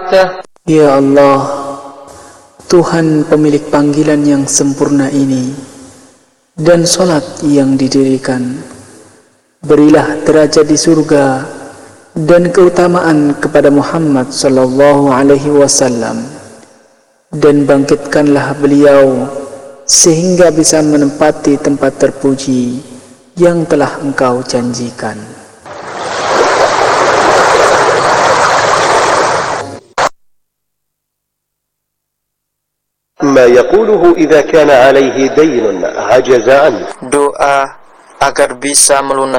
شرعته. Ya Allah, Tuhan pemilik panggilan yang sempurna ini dan solat yang didirikan, berilah derajat di surga dan keutamaan kepada Muhammad sallallahu alaihi wasallam, dan bangkitkanlah beliau sehingga bisa menempati tempat terpuji yang telah Engkau janjikan. ما يقوله إذا كان عليه دين عجز عنه. Doa agar bisa melunasi